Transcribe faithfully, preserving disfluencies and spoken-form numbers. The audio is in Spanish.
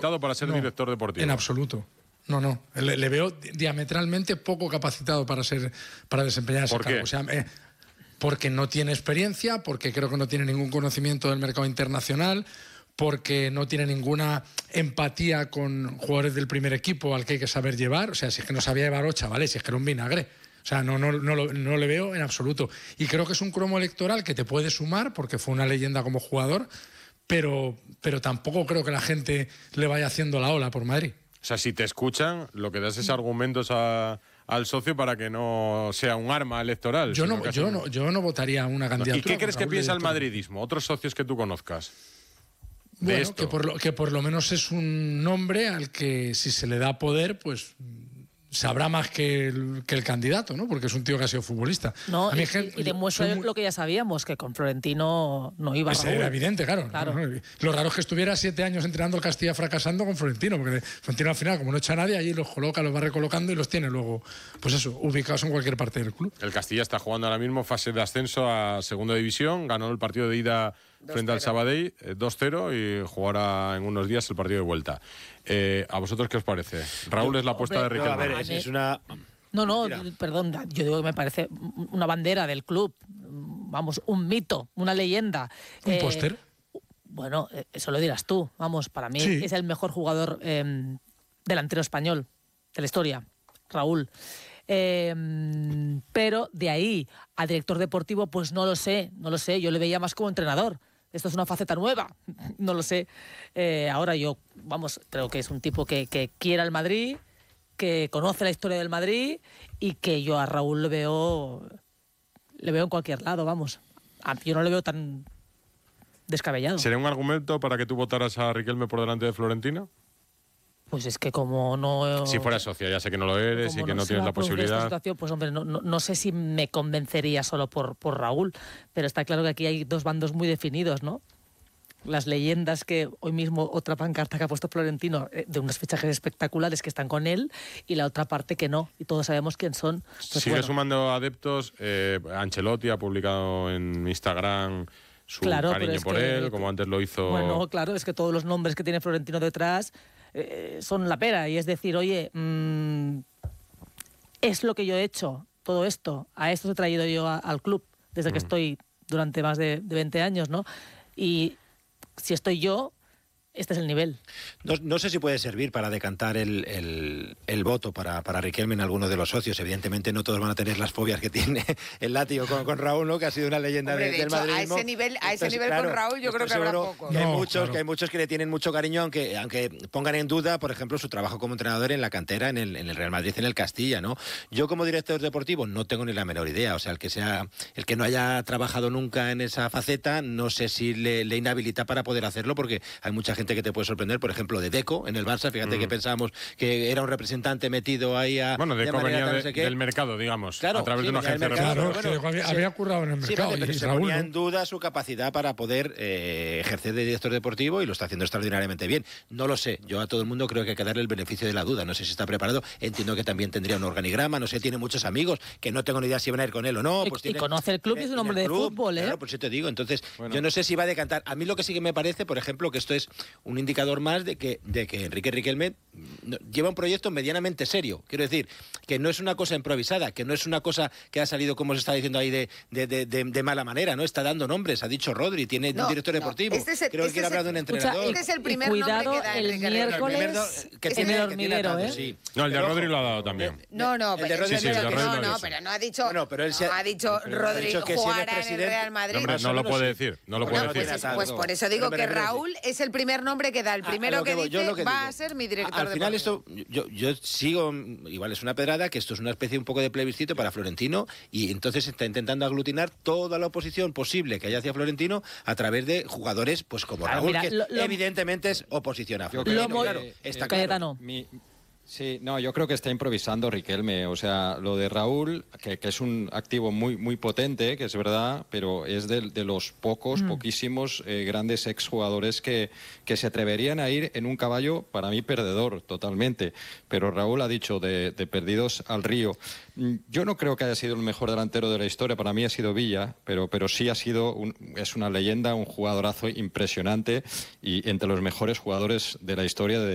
capacitado para ser no, director deportivo. En absoluto. No, no. Le, le veo diametralmente poco capacitado para ser para desempeñar ese ¿Por cargo. qué? O sea, eh, porque no tiene experiencia, porque creo que no tiene ningún conocimiento del mercado internacional, porque no tiene ninguna empatía con jugadores del primer equipo al que hay que saber llevar. O sea, si es que no sabía llevar ocho, ¿vale? Si es que era un vinagre. O sea, no, no, no, lo, no le veo en absoluto. Y creo que es un cromo electoral que te puede sumar, porque fue una leyenda como jugador, pero, pero tampoco creo que la gente le vaya haciendo la ola por Madrid. O sea, si te escuchan, lo que das es argumentos a, al socio para que no sea un arma electoral. Yo no, yo un... no, yo no votaría una candidatura. ¿Y qué crees que piensa el director. madridismo? Otros socios que tú conozcas. Bueno, esto. que por, lo, que por lo menos es un nombre al que si se le da poder, pues sabrá más que el, que el candidato, ¿no? Porque es un tío que ha sido futbolista. No, a mí y, es que, y demuestra muy... lo que ya sabíamos, que con Florentino no iba a Raúl. Era evidente, claro. claro. No, no. Lo raro es que estuviera siete años entrenando el Castilla fracasando con Florentino, porque Florentino al final, como no echa a nadie, allí los coloca, los va recolocando y los tiene luego, pues eso, ubicados en cualquier parte del club. El Castilla está jugando ahora mismo fase de ascenso a segunda división, ganó el partido de ida frente al Sabadell eh, dos cero y jugará en unos días el partido de vuelta. Eh, ¿A vosotros qué os parece? Raúl yo, es la apuesta hombre, de Riquelme. No, a ver, es, es una... No, no, Mira. perdón, yo digo que me parece una bandera del club, vamos, un mito, una leyenda. ¿Un eh, póster? Bueno, eso lo dirás tú, vamos, para mí sí. es el mejor jugador eh, delantero español de la historia, Raúl. Eh, pero de ahí a director deportivo, pues no lo sé, no lo sé, yo le veía más como entrenador. Esto es una faceta nueva, no lo sé. Eh, ahora yo, vamos, creo que es un tipo que, que quiere al Madrid, que conoce la historia del Madrid y que yo a Raúl le veo, le veo en cualquier lado, vamos. Yo no le veo tan descabellado. ¿Sería un argumento para que tú votaras a Riquelme por delante de Florentino? Pues es que como no... Si fuera socia, ya sé que no lo eres y que no, no tienes la posibilidad. Esta situación, pues hombre, no, no, no sé si me convencería solo por, por Raúl, pero está claro que aquí hay dos bandos muy definidos, ¿no? Las leyendas que hoy mismo, otra pancarta que ha puesto Florentino, de unos fichajes espectaculares que están con él, y la otra parte que no, y todos sabemos quién son. Pues Sigue bueno. sumando adeptos. eh, Ancelotti ha publicado en Instagram su claro, cariño por que, él, como antes lo hizo... Bueno, claro, es que todos los nombres que tiene Florentino detrás eh, son la pera, y es decir, oye, mmm, es lo que yo he hecho, todo esto, a esto he traído yo a, al club, desde mm. que estoy durante más de, de veinte años, ¿no? Y si estoy yo, este es el nivel. No, no sé si puede servir para decantar el, el, el voto para, para Riquelme en alguno de los socios. Evidentemente no todos van a tener las fobias que tiene el látigo con, con Raúl, ¿no? Que ha sido una leyenda. Hombre, de, de del hecho, madridismo. A ese nivel, a ese Entonces, nivel claro, con Raúl yo creo que habrá pocos. Que hay, no, muchos, claro. que hay muchos que le tienen mucho cariño, aunque, aunque pongan en duda, por ejemplo, su trabajo como entrenador en la cantera, en el, en el Real Madrid, en el Castilla, ¿no? Yo como director deportivo no tengo ni la menor idea. O sea, el que sea, el que no haya trabajado nunca en esa faceta, no sé si le, le inhabilita para poder hacerlo, porque hay mucha gente que te puede sorprender, por ejemplo, de Deco en el Barça, fíjate mm. que pensábamos que era un representante metido ahí a... Bueno, Deco de venía de, no sé del mercado, digamos, claro, a través sí, de una agencia de Claro, bueno, que había, sí, había currado en el mercado. Sí, pero y se Raúl, ponía ¿no? en duda su capacidad para poder eh, ejercer de director deportivo, y lo está haciendo extraordinariamente bien. No lo sé, yo a todo el mundo creo que hay que darle el beneficio de la duda. No sé si está preparado, entiendo que también tendría un organigrama, no sé, tiene muchos amigos, que no tengo ni idea si van a ir con él o no. Pues y, tiene, y conoce el club y es un hombre de club, fútbol, ¿eh? Claro, por eso te digo. Entonces, bueno. yo no sé si va a decantar. A mí lo que sí que me parece, por ejemplo, que esto es un indicador más de que, de que Enrique Riquelme lleva un proyecto medianamente serio. Quiero decir, que no es una cosa improvisada, que no es una cosa que ha salido, como se está diciendo ahí, de, de, de, de, de mala manera, ¿no? Está dando nombres, ha dicho Rodri, tiene no, un director no. deportivo. Este es el, Creo este que quiere es hablar el, de un escucha, entrenador. Este es el primer cuidado, nombre que da el Enrique miércoles Riquelme. que en tiene, el que tiene hormiguero, tanto, ¿eh? sí. No, el de Pero, Rodri lo ha dado también. No, no, el de pero, Rodri sí, sí, el de Rodri no, lo no, dice. pero no ha dicho, bueno, pero él se, no ha dicho pero Rodri ha dicho que si él es jugará en el presidente, Real Madrid. No, hombre, no lo puede decir, no lo puede Bueno, decir. pues, es- pues por eso digo Pero me que refiero a Raúl es el primer nombre que da, el primero A- a lo que, voy, yo dice lo que va digo. a ser mi director Al final deportivo. esto, yo, yo sigo, igual es una pedrada, que esto es una especie un poco de plebiscito para Florentino, y entonces está intentando aglutinar toda la oposición posible que haya hacia Florentino a través de jugadores pues como Claro, Raúl, mira, que lo- lo- evidentemente es oposición a Yo Florentino. creo Claro, que, está eh, claro. Cayetano. Mi, sí, no, yo creo que está improvisando Riquelme. O sea, lo de Raúl, que, que es un activo muy, muy potente, que es verdad, pero es de, de los pocos, mm. poquísimos eh, grandes exjugadores que, que se atreverían a ir en un caballo, para mí, perdedor, totalmente. Pero Raúl ha dicho de, de perdidos al río. Yo no creo que haya sido el mejor delantero de la historia, para mí ha sido Villa, pero, pero sí ha sido, un, es una leyenda, un jugadorazo impresionante y entre los mejores jugadores de la historia de